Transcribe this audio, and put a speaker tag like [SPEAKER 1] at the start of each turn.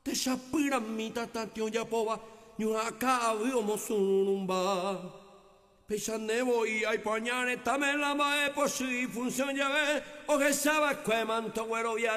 [SPEAKER 1] te shapira mita tatio ya pova, nyuhaka viomo sunumba. Pesanevo y hay pañane, también la mae por si función ya ve, o que sabe que manto güero ya